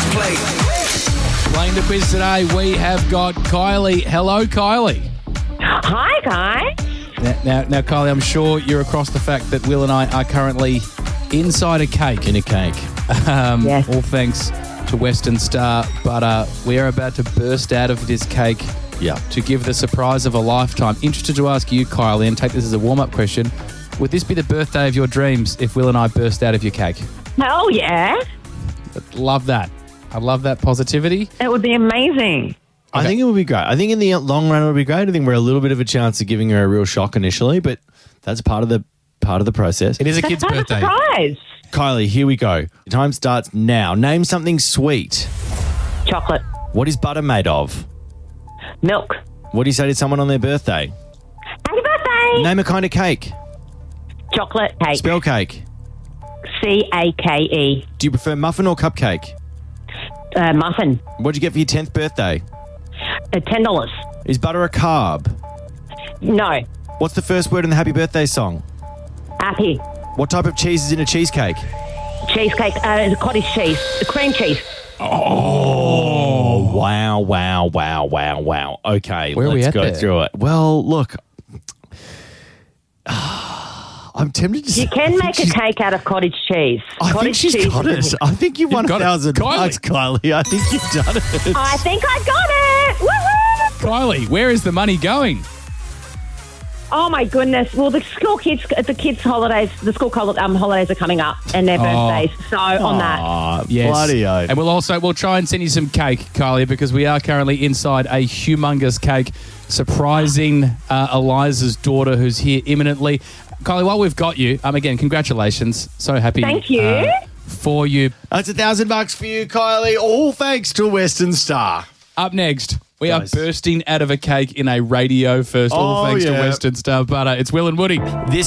Let's play. Playing the quiz today, we have got Kylie. Hello, Kylie. Hi, guys. Now, Kylie, I'm sure you're across the fact that Will and I are currently inside a cake. In a cake. Yes. All thanks to Western Star. But we are about to burst out of this cake Yeah. to give the surprise of a lifetime. Interested to ask you, Kylie, and take this as a warm-up question. Would this be the birthday of your dreams if Will and I burst out of your cake? Oh, yeah. Love that. I love that positivity. It would be amazing. I think it would be great. I think in the long run it would be great. I think we're a little bit of a chance of giving her a real shock initially, but that's part of the process. It is a That's kid's part of the birthday. surprise. Kylie, here we go. The time starts now. Name something sweet. Chocolate. What is butter made of? Milk. What do you say to someone on their birthday? Happy birthday. Name a kind of cake. Chocolate cake. Spell cake. C-A-K-E. Do you prefer muffin or cupcake? Muffin. What'd you get for your 10th birthday? $10. Is butter a carb? No. What's the first word in the happy birthday song? Happy. What type of cheese is in a cheesecake? Cheesecake. Cottage cheese. Cream cheese. Oh, wow. Okay, Where are we let's at go there? through it. Well, look, I'm tempted to say... You can make a cake out of cottage cheese. I think Cottage she's cheese got is- it. I think you've won got it. $1,000, Kylie. Kylie. I think you've done it. I think I got it. Woohoo! Kylie, where is the money going? Oh my goodness! Well, the school holidays are coming up, and their birthdays. So on that, Aw, Yes. bloody oath. And we'll try and send you some cake, Kylie, because we are currently inside a humongous cake, surprising Eliza's daughter who's here imminently. Kylie, while we've got you, again, congratulations. So happy. Thank you. For you. That's $1,000 for you, Kylie. All thanks to Western Star. Up next, we Guys. are bursting out of a cake in a radio first, all Oh, thanks to yeah. Western Star Butter. It's Will and Woody. This